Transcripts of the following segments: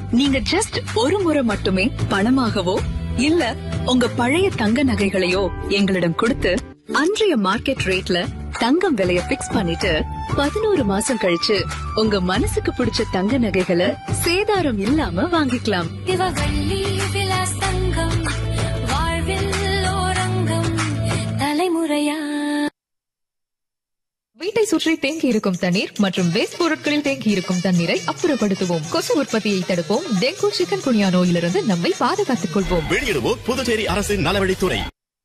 நீங்க ஜஸ்ட் ஒரு முறை மட்டுமே பணமாகவோ இல்ல உங்க பழைய தங்க நகைகளையோ எங்களிடம் கொடுத்து அன்றைய மார்க்கெட் ரேட்ல தங்கம் விலைய பிக்ஸ் பண்ணிட்டு 11 மாசம் கழிச்சு உங்க மனசுக்கு பிடிச்ச தங்க நகைகளை சேதாரம் இல்லாம வாங்கிக்கலாம். சிவகல்லி விலாஸ் தங்கம், வாழ்வில் ஓரங்கம், தலைமுறையா. வீட்டை சுற்றி தேங்கி இருக்கும் தண்ணீர் மற்றும் வேஸ்ட் பொருட்களில் தேங்கி இருக்கும் தண்ணீரை அப்புறப்படுத்துவோம். கொசு உற்பத்தியை தடுப்போம். டெங்கு, சிக்கன் குனியா நோயிலிருந்து நம்மை பாதுகாத்துக் கொள்வோம். வெளியிடுவோம் புதுச்சேரி அரசின் நலவழித்துறை.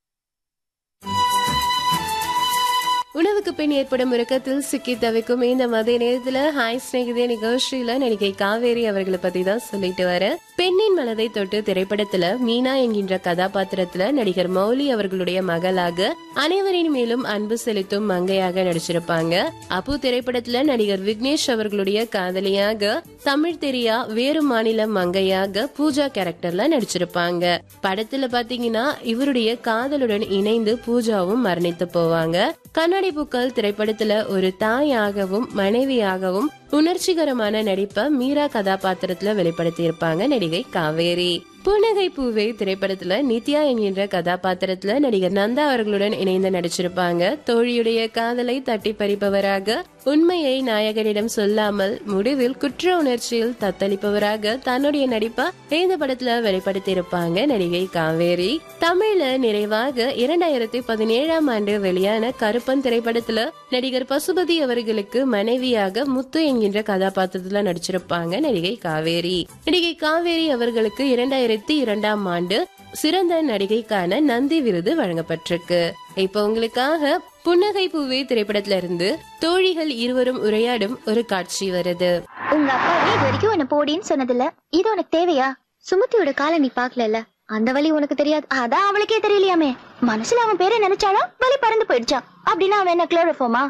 உணவுக்கு பின் ஏற்படும் உறக்கத்தில் சிக்கி தவிக்கும் இந்த மதிய நேரத்துல ஹாய் ஸ்நேகிதே நிகழ்ச்சியில நடிகை காவேரி அவர்களை பத்தி தான் சொல்லிட்டு வர. பெண்ணின் மனதை தொட்டு திரைப்படத்துல மீனா என்கின்ற கதாபாத்திரத்துல நடிகர் மௌலி அவர்களுடைய மகளாக அனைவரின் மேலும் அன்பு செலுத்தும் மங்கையாக நடிச்சிருப்பாங்க. அப்பு திரைப்படத்துல நடிகர் விக்னேஷ் அவர்களுடைய காதலியாக, தமிழ் தெரியா வேறு மாநில மங்கையாக பூஜா கேரக்டர்ல நடிச்சிருப்பாங்க. படத்துல பாத்தீங்கன்னா இவருடைய காதலுடன் இணைந்து பூஜாவும் மரணித்து போவாங்க. கண்ணாடி பூக்கள் திரைப்படத்துல ஒரு தாயாகவும் மனைவியாகவும் உணர்ச்சிகரமான நடிப்பை மீரா கதாபாத்திரத்துல வெளிப்படுத்தி இருப்பாங்க நடிகை காவேரி. புன்னகை பூவே திரைப்படத்துல நித்யா என்கின்ற கதாபாத்திரத்துல நடிகர் நந்தா அவர்களுடன் இணைந்து நடிச்சிருப்பாங்க. தோழியுடைய காதலை தட்டி பறிப்பவராக, உண்மையை நாயகனிடம் சொல்லாமல் முடிவில் குற்ற உணர்ச்சியில் தத்தளிப்பவராக தன்னுடைய நடிப்பா இந்த படத்துல வெளிப்படுத்தி இருப்பாங்க நடிகை காவேரி. தமிழ்ல நிறைவாக 2017ஆம் ஆண்டு வெளியான கருப்பன் திரைப்படத்துல நடிகர் பசுபதி அவர்களுக்கு மனைவியாக முத்து என்கின்ற கதாபாத்திரத்துல நடிச்சிருப்பாங்க நடிகை காவேரி. நடிகை காவேரி அவர்களுக்கு 2002ஆம் ஆண்டு சிறந்த நடிகைக்கான நந்தி விருது வழங்கப்பட்டிருக்கு. இப்ப உங்களுக்காக புன்னகை பூவே திரைப்படத்துல இருந்து தோழிகள் இருவரும் உரையாடும் ஒரு காட்சி வருது. உங்க அப்பாவே இது வரைக்கும் உன்னை போடின்னு சொன்னதில்ல, இது உனக்கு தேவையா? சுமதியோட காலை நீ பாக்கல, அந்த வழி உனக்கு தெரியாது. அதான் அவளுக்கே தெரியலையாமே. மனசுல அவன் பேரை நினைச்சாலும் வலி பறந்து போயிடுச்சான். அப்படின்னா அவன் என்ன குளோரோஃபார்மா?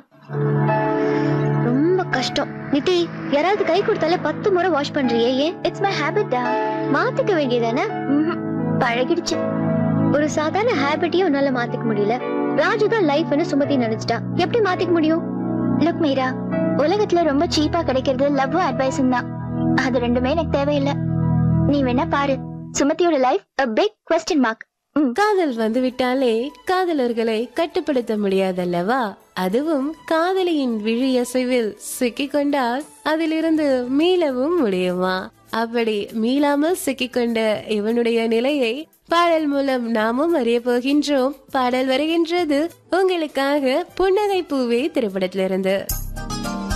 ரொம்ப கஷ்டம். நிதி, யாராவது கை கொடுத்தாலே 10 முறை வாஷ் பண்றியே, ஏன்? இட்ஸ் மை ஹேபிட் டா. மாத்திக்க வேண்டியதானே? பழகிடுச்சு. ஒரு சாதாரண ஹேபிட்டையும் உன்னால மாத்திக்க முடியல. ராஜு தான் லைஃப்னு சுமதி நினைச்சிட்டா, எப்படி மாத்திக்க முடியும்? லுக் மீரா, உலகத்துல ரொம்ப சீப்பா கிடைக்கிறது லவ் அட்வைஸும் தான். அது ரெண்டுமே எனக்கு தேவையில்லை. நீ வேணா பாரு, சுமதியோட life a big question mark. காதல் வந்து விட்டாலே காதலர்களை கட்டுப்படுத்த முடியாதல்லவா? அதுவும் காதலியின் விழியசைவில் சிக்கிக்கொண்டால் அதிலிருந்து மீளவும் முடியுமா? அப்படி மீளாமல் சிக்கிக்கொண்ட இவனுடைய நிலையை பாடல் மூலம் நாமும் அறிய போகின்றோம். பாடல் வருகின்றது உங்களுக்காக புன்னகை பூவே திரைப்படத்திலிருந்து.